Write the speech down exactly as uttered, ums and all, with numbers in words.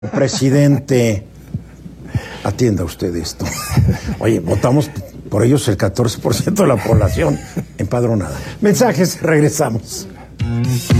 Presidente, atienda usted esto. Oye, votamos por ellos el catorce por ciento de la población empadronada. Mensajes, regresamos.